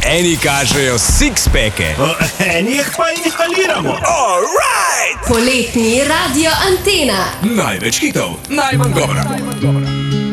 Eni kažejo six-packe, Enih pa inhaliramo. alright! Poletni Radio Antena. Največ hitov, najmanj govora.